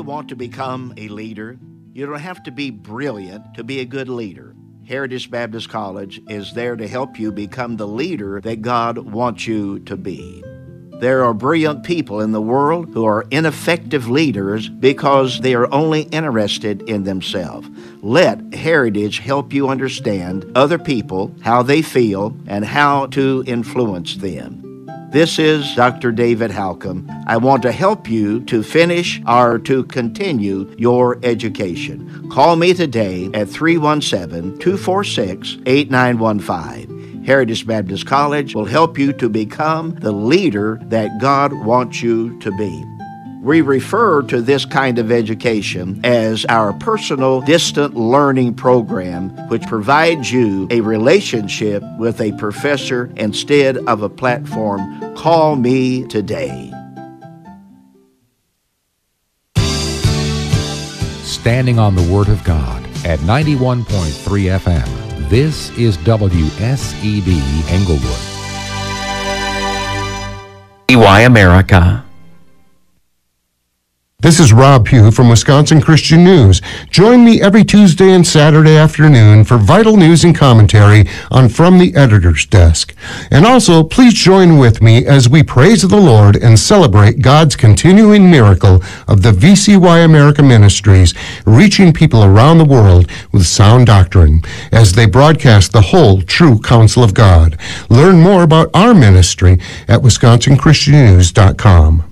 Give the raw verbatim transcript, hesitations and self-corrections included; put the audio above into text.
you want to become a leader? You don't have to be brilliant to be a good leader. Heritage Baptist College is there to help you become the leader that God wants you to be. There are brilliant people in the world who are ineffective leaders because they are only interested in themselves. Let Heritage help you understand other people, how they feel, and how to influence them. This is Doctor David Halcomb. I want to help you to finish or to continue your education. Call me today at three one seven, two four six, eight nine one five. Heritage Baptist College will help you to become the leader that God wants you to be. We refer to this kind of education as our personal distant learning program, which provides you a relationship with a professor instead of a platform. Call me today. Standing on the Word of God at ninety-one point three F M. This is W S E D Englewood. E Y America. This is Rob Pugh from Wisconsin Christian News. Join me every Tuesday and Saturday afternoon for vital news and commentary on From the Editor's Desk. And also, please join with me as we praise the Lord and celebrate God's continuing miracle of the V C Y America Ministries, reaching people around the world with sound doctrine as they broadcast the whole true counsel of God. Learn more about our ministry at wisconsin christian news dot com.